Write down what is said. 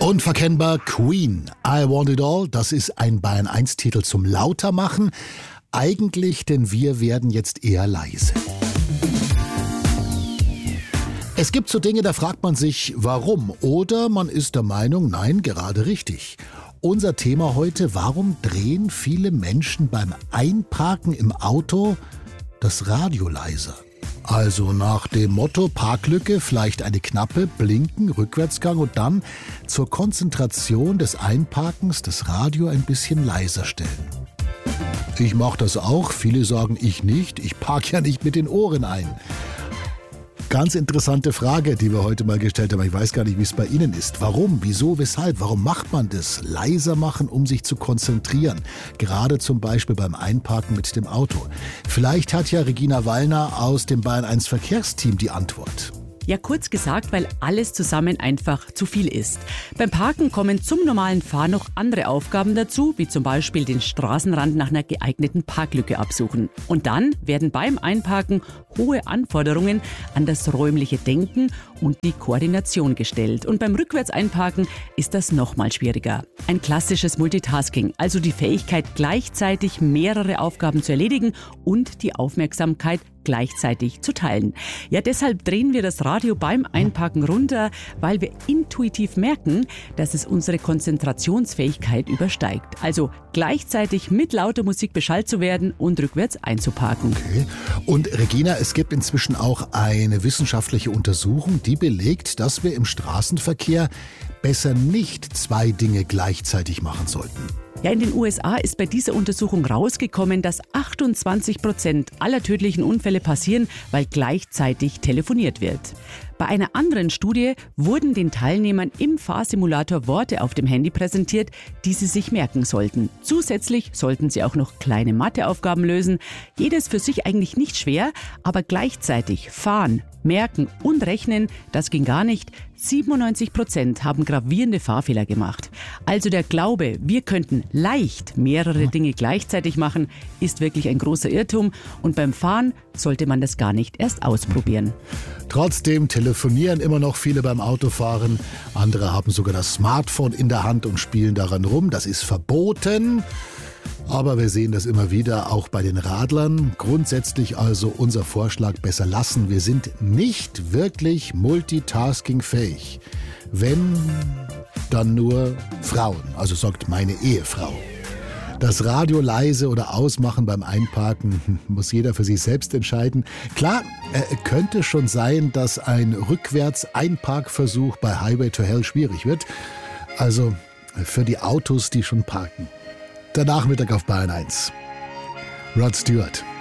Unverkennbar Queen, I Want It All, das ist ein Bayern 1 Titel zum Lautermachen. Eigentlich, denn wir werden jetzt eher leise. Es gibt so Dinge, da fragt man sich, warum? Oder man ist der Meinung, nein, gerade richtig. Unser Thema heute, warum drehen viele Menschen beim Einparken im Auto das Radio leiser? Also nach dem Motto Parklücke, vielleicht eine knappe, blinken, Rückwärtsgang und dann zur Konzentration des Einparkens das Radio ein bisschen leiser stellen. Ich mache das auch, viele sagen ich nicht, ich parke ja nicht mit den Ohren ein. Ganz interessante Frage, die wir heute mal gestellt haben. Ich weiß gar nicht, wie es bei Ihnen ist. Warum, wieso, weshalb? Warum macht man das? Leiser machen, um sich zu konzentrieren. Gerade zum Beispiel beim Einparken mit dem Auto. Vielleicht hat ja Regina Wallner aus dem Bayern 1 Verkehrsteam die Antwort. Ja, kurz gesagt, weil alles zusammen einfach zu viel ist. Beim Parken kommen zum normalen Fahren noch andere Aufgaben dazu, wie zum Beispiel den Straßenrand nach einer geeigneten Parklücke absuchen. Und dann werden beim Einparken hohe Anforderungen an das räumliche Denken und die Koordination gestellt. Und beim Rückwärtseinparken ist das nochmal schwieriger. Ein klassisches Multitasking, also die Fähigkeit, gleichzeitig mehrere Aufgaben zu erledigen und die Aufmerksamkeit gleichzeitig zu teilen. Ja, deshalb drehen wir das Radio beim Einparken runter, weil wir intuitiv merken, dass es unsere Konzentrationsfähigkeit übersteigt. Also gleichzeitig mit lauter Musik beschallt zu werden und rückwärts einzuparken. Okay. Und Regina, es gibt inzwischen auch eine wissenschaftliche Untersuchung, die belegt, dass wir im Straßenverkehr besser nicht zwei Dinge gleichzeitig machen sollten. Ja, in den USA ist bei dieser Untersuchung rausgekommen, dass 28% aller tödlichen Unfälle passieren, weil gleichzeitig telefoniert wird. Bei einer anderen Studie wurden den Teilnehmern im Fahrsimulator Worte auf dem Handy präsentiert, die sie sich merken sollten. Zusätzlich sollten sie auch noch kleine Matheaufgaben lösen. Jedes für sich eigentlich nicht schwer, aber gleichzeitig fahren, merken und rechnen, das ging gar nicht. 97% haben gravierende Fahrfehler gemacht. Also der Glaube, wir könnten leicht mehrere Dinge gleichzeitig machen, ist wirklich ein großer Irrtum. Und beim Fahren sollte man das gar nicht erst ausprobieren. Trotzdem telefonieren immer noch viele beim Autofahren. Andere haben sogar das Smartphone in der Hand und spielen daran rum. Das ist verboten. Aber wir sehen das immer wieder, auch bei den Radlern. Grundsätzlich also unser Vorschlag, besser lassen. Wir sind nicht wirklich multitaskingfähig. Wenn, dann nur Frauen, also sagt meine Ehefrau. Das Radio leise oder ausmachen beim Einparken muss jeder für sich selbst entscheiden. Klar, könnte schon sein, dass ein Rückwärts-Einparkversuch bei Highway to Hell schwierig wird. Also für die Autos, die schon parken. Der Nachmittag auf Bayern 1. Rod Stewart.